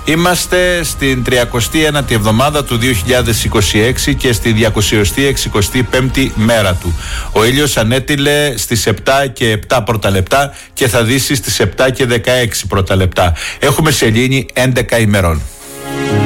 Είμαστε στην 39η εβδομάδα του 2026 και στη 265η μέρα του. Ο ήλιος ανέτειλε στις 7 και 7 πρώτα λεπτά και θα δύσει στις 7 και 16 πρώτα λεπτά. Έχουμε σελήνη 11 ημερών.